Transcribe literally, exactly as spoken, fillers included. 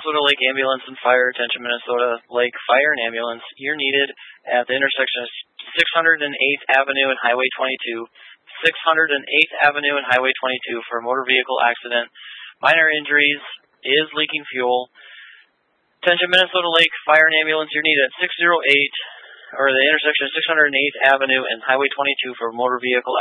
Minnesota Lake Ambulance and Fire, attention Minnesota Lake Fire and Ambulance. You're needed at the intersection of six hundred eighth Avenue and Highway twenty-two. six hundred eighth Avenue and Highway twenty-two for a motor vehicle accident. Minor injuries, is leaking fuel. Attention Minnesota Lake Fire and Ambulance, you're needed at six oh eight, or the intersection of six hundred eighth Avenue and Highway twenty-two for a motor vehicle